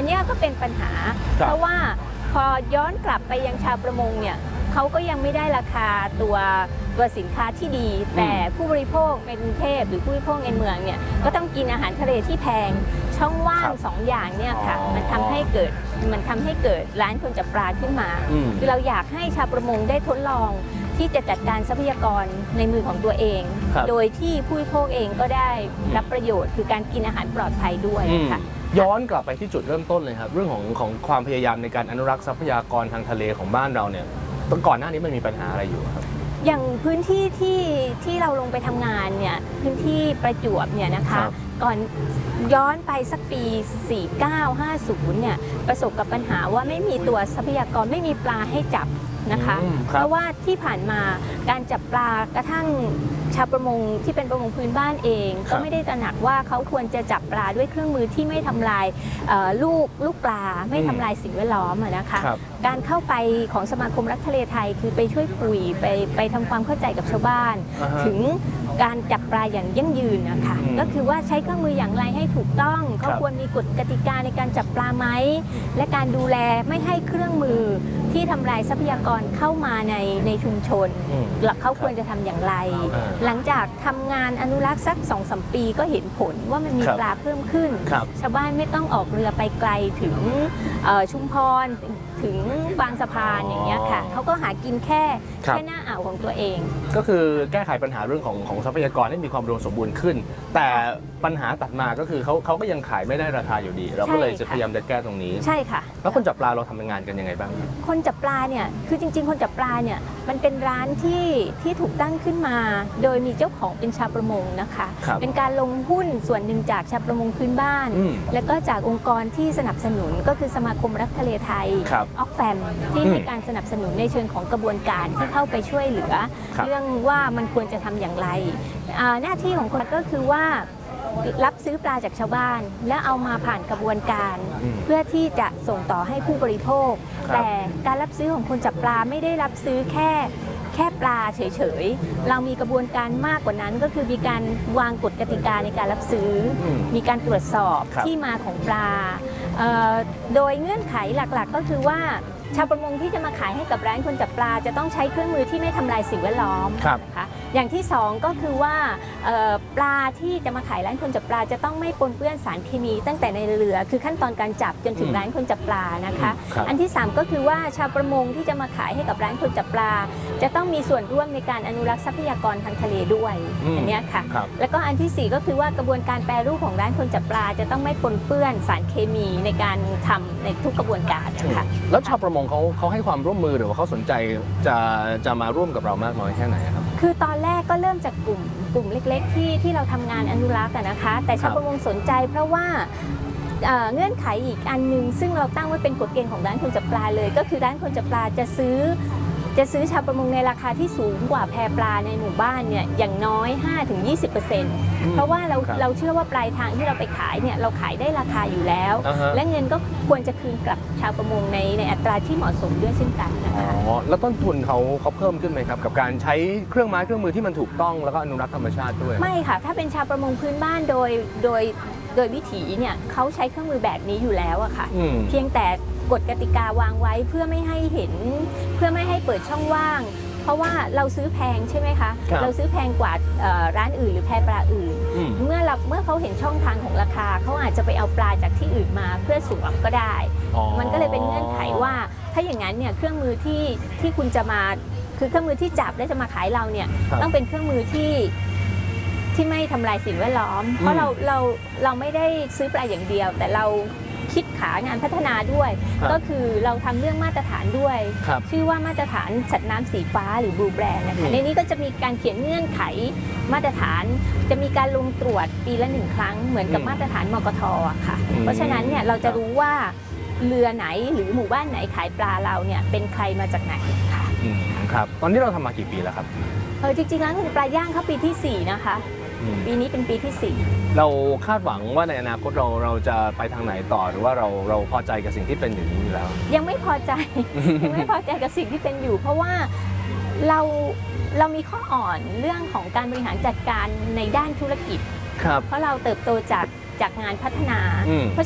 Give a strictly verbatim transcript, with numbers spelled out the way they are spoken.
นี้ก็เป็นปัญหาเพราะว่าพอย้อนกลับไปยังชาวประมงเนี่ยเขาก็ยังไม่ได้ราคาตัวตัวสินค้าที่ดีแต่ผู้บริโภคในกรุงเทพหรือผู้บริโภคในเมืองเนี่ยก็ต้องกินอาหารทะเลที่แพงช่องว่างสองอย่างเนี่ยค่ะมันทำให้เกิดมันทำให้เกิดร้านคนจับปลาขึ้นมาคือเราอยากให้ชาวประมงได้ทดลองที่จะจัดการทรัพยากรในมือของตัวเองโดยที่ผู้บริโภคเองก็ได้รับประโยชน์คือการกินอาหารปลอดภัยด้วยค่ะย้อนกลับไปที่จุดเริ่มต้นเลยครับเรื่องของของความพยายามในการอนุรักษ์ทรัพยากรทางทะเลของบ้านเราเนี่ยก่อนหน้านี้มันมีปัญหาอะไรอยู่ครับอย่างพื้นที่ที่ที่เราลงไปทำงานเนี่ยพื้นที่ประจวบเนี่ยนะคะก่อนย้อนไปสักปีสี่เก้าห้าศูนย์เนี่ยประสบกับปัญหาว่าไม่มีตัวทรัพยากรไม่มีปลาให้จับนะคะเพราะว่าที่ผ่านมาการจับปลากระทั่งชาวประมงที่เป็นประมงพื้นบ้านเองก็ไม่ได้ตระหนักว่าเขาควรจะจับปลาด้วยเครื่องมือที่ไม่ทำลายลูกลูกปลาไม่ทำลายสิ่งแวดล้อมนะคะการเข้าไปของสมาคมรักทะเลไทยคือไปช่วยคุยไปไปทำความเข้าใจกับชาวบ้านถึงการจับปลาอย่างยั่งยืนนะคะก็คือว่าใช้เครื่องมืออย่างไรให้ถูกต้องเขาควรมีกฎกติกาในการจับปลาไหมและการดูแลไม่ให้เครื่องมือที่ทำลายทรัพยากรเข้ามาในในชุมชนเขาควรจะทำอย่างไรหลังจากทำงานอนุรักษ์สักสองสามปีก็เห็นผลว่ามันมีปลาเพิ่มขึ้นชาวบ้านไม่ต้องออกเรือไปไกลถึงชุมพรถึงบางสะพานอย่างเงี้ยค่ะเขาก็หากินแค่แค่หน้าอ่าวของตัวเองก็คือแก้ไขปัญหาเรื่องของของทรัพยากรให้มีความรวมสมบูรณ์ขึ้นแต่ปัญหาตัดมาก็คือเขาเขาก็ยังขายไม่ได้ราคาอยู่ดีเราก็เลยจะพยายามจะแก้ตรงนี้ใช่ค่ะแล้วคนจับปลาเราทำงานกันยังไงบ้างคนจับปลาเนี่ยคือจริงๆคนจับปลาเนี่ยมันเป็นร้านที่ที่ถูกตั้งขึ้นมาโดยมีเจ้าของเป็นชาวประมงนะคะเป็นการลงหุ้นส่วนหนึ่งจากชาวประมงพื้นบ้านแล้วก็จากองค์กรที่สนับสนุนก็คือสมาคมรักทะเลไทยออกแฟมที่ให้การสนับสนุนในเชิงของกระบวนการที่เข้าไปช่วยเหลือเรื่องว่ามันควรจะทำอย่างไรหน้าที่ของคนก็คือว่ารับซื้อปลาจากชาวบ้านแล้วเอามาผ่านกระบวนการเพื่อที่จะส่งต่อให้ผู้บริโภคแต่การรับซื้อของคนจับปลาไม่ได้รับซื้อแค่แค่ปลาเฉยๆเรามีกระบวนการมากกว่านั้นก็คือมีการวางกฎกติกาในการรับซื้อมีการตรวจสอบที่มาของปลาโดยเงื่อนไขหลักๆก็คือว่าชาวประมงที่จะมาขายให้กับร้านคนจับปลาจะต้องใช้เครื่องมือที่ไม่ทำลายสิ่งแวดล้อมนะคะอย่างที่สองก็คือว่าปลาที่จะมาขายร้านคนจับปลาจะต้องไม่ปนเปื้อนสารเคมีตั้งแต่ในเรือคือขั้นตอนการจับจนถึงร้านคนจับปลานะคะอันที่สามก็คือว่าชาวประมงที่จะมาขายให้กับร้านคนจับปลาจะต้องมีส่วนร่วมในการอนุรักษ์ทรัพยากรทางทะเลด้วยอันนี้ค่ะแล้วก็อันที่สี่ก็คือว่ากระบวนการแปรรูปของร้านคนจับปลาจะต้องไม่ปนเปื้อนสารเคมีในการทำในทุกกระบวนการนะคะแล้วชาวประมงเขาเขาให้ความร่วมมือหรือว่าเขาสนใจจะจะมาร่วมกับเรามากน้อยแค่ไหนครับคือตอนแรกก็เริ่มจากกลุ่มกลุ่มเล็กๆที่ที่เราทำงานอนุรักษ์นะคะแต่ชาวประมงสนใจเพราะว่าเงื่อนไขอีกอันนึงซึ่งเราตั้งไว้เป็นกฎเกณฑ์ของร้านคนจับปลาเลยก็คือร้านคนจับปลาจะซื้อจะซื้อชาวประมงในราคาที่สูงกว่าแพปลาในหมู่บ้านเนี่ยอย่างน้อย ห้าถึงยี่สิบเปอร์เซ็นต์ เพราะว่าเราเราเชื่อว่าปลายทางที่เราไปขายเนี่ยเราขายได้ราคาอยู่แล้ว uh-huh. และเงินก็ควรจะคืนกลับชาวประมงในในอัตราที่เหมาะสมด้วยเช่นกันนะคะอ๋อแล้วต้นทุนเขาเขาเพิ่มขึ้นไหมครับกับการใช้เครื่องไม้เครื่องมือที่มันถูกต้องแล้วก็อนุรักษ์ธรรมชาติด้วยไม่ค่ะถ้าเป็นชาวประมงพื้นบ้านโดยโดยโดยวิถีเนี่ยเขาใช้เครื่องมือแบบนี้อยู่แล้วอะค่ะเพียงแต่กฎกติกาวางไว้เพื่อไม่ให้เห็นเพื่อไม่ให้เปิดช่องว่างเพราะว่าเราซื้อแพงใช่ไหมคะเราซื้อแพงกว่าร้านอื่นหรือแพปลาอื่นเมื่อเราเมื่อเขาเห็นช่องทางของราคาเขาอาจจะไปเอาปลาจากที่อื่นมาเพื่อสวมก็ได้มันก็เลยเป็นเงื่อนไขว่าถ้าอย่างนั้นเนี่ยเครื่องมือที่ที่คุณจะมาคือเครื่องมือที่จับและจะมาขายเราเนี่ยต้องเป็นเครื่องมือที่ที่ไม่ทำลายสิ่งแวดล้อมเพราะเราเราเราไม่ได้ซื้อปลาอย่างเดียวแต่เราคิดขางานพัฒนาด้วยก็คือเราทำเรื่องมาตรฐานด้วยชื่อว่ามาตรฐานสัตว์น้ำสีฟ้าหรือ Blue Brand นะคะในนี้ก็จะมีการเขียนเงื่อนไขมาตรฐานจะมีการลงตรวจปีละหนึ่งครั้งเหมือนกับมาตรฐานมกท.ค่ะเพราะฉะนั้นเนี่ยเราจะรู้ว่าเรือไหนหรือหมู่บ้านไหนขายปลาเราเนี่ยเป็นใครมาจากไหนค่ะครับตอนนี้เราทำมากี่ปีแล้วครับเออจริงๆแล้วคือปลาย่างเข้าปีที่สี่นะคะปีนี้เป็นปีที่สี่เราคาดหวังว่าในอนาคตเราเราจะไปทางไหนต่อหรือว่าเราเราพอใจกับสิ่งที่เป็นอยู่นี้อยู่แล้วยังไม่พอใจ ยังไม่พอใจกับสิ่งที่เป็นอยู่เพราะว่าเราเรามีข้ออ่อนเรื่องของการบริหารจัดการในด้านธุรกิจเพราะเราเติบโตจากจากงานพัฒนาเพราะ